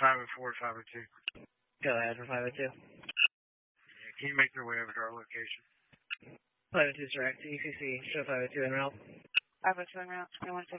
504 502. Go ahead for 502. Can you make your way over to our location? 502 direct to UCC. Show 502 en route. 502 en route. 21